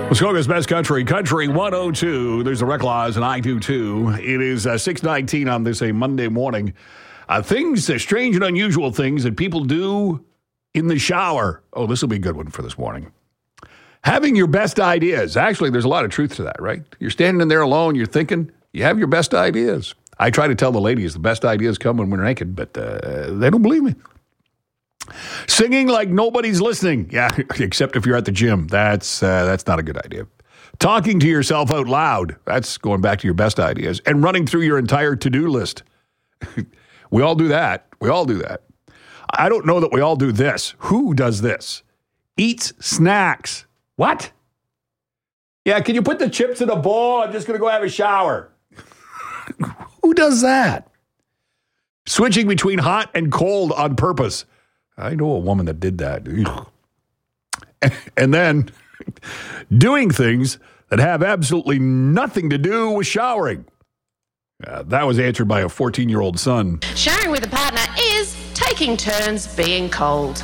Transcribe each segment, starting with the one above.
Muskoka's Best Country, Country 102. There's the Rec Laws, and I do too. It is 6:19 on this a Monday morning. Strange and unusual things that people do in the shower. Oh, this will be a good one for this morning. Having your best ideas. Actually, there's a lot of truth to that, right? You're standing in there alone, you're thinking, you have your best ideas. I try to tell the ladies the best ideas come when we're naked, but they don't believe me. Singing like nobody's listening. Yeah, except if you're at the gym. That's not a good idea. Talking to yourself out loud. That's going back to your best ideas. And running through your entire to-do list. We all do that. I don't know that we all do this. Who does this? Eats snacks. What? Yeah, can you put the chips in a bowl? I'm just going to go have a shower. Who does that? Switching between hot and cold on purpose. I know a woman that did that. And then doing things that have absolutely nothing to do with showering. That was answered by a 14-year-old son. Showering with a partner is taking turns being cold.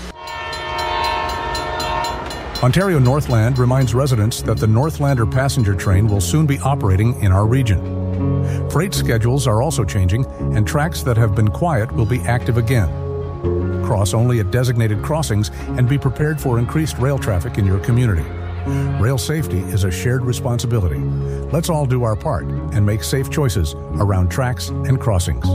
Ontario Northland reminds residents that the Northlander passenger train will soon be operating in our region. Freight schedules are also changing, and tracks that have been quiet will be active again. Cross only at designated crossings and be prepared for increased rail traffic in your community. Rail safety is a shared responsibility. Let's all do our part and make safe choices around tracks and crossings.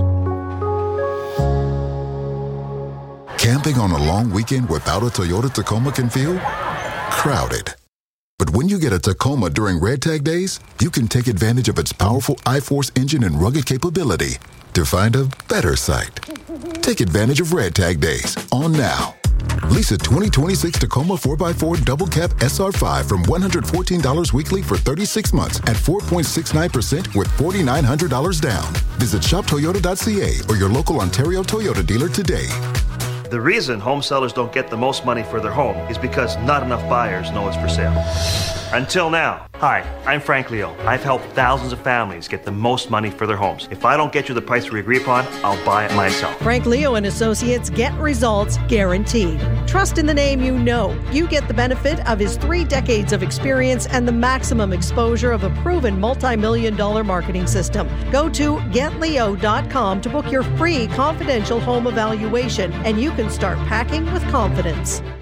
Camping on a long weekend without a Toyota Tacoma can feel crowded. But when you get a Tacoma during Red Tag Days, you can take advantage of its powerful iForce engine and rugged capability to find a better site. Take advantage of Red Tag Days on now. Lease a 2026 Tacoma 4x4 Double Cab SR5 from $114 weekly for 36 months at 4.69% with $4,900 down. Visit shoptoyota.ca or your local Ontario Toyota dealer today. The reason home sellers don't get the most money for their home is because not enough buyers know it's for sale. Until now. Hi, I'm Frank Leo. I've helped thousands of families get the most money for their homes. If I don't get you the price we agree upon, I'll buy it myself. Frank Leo and Associates get results guaranteed. Trust in the name you know. You get the benefit of his 3 decades of experience and the maximum exposure of a proven multi-million-dollar marketing system. Go to getleo.com to book your free confidential home evaluation, and you can start packing with confidence.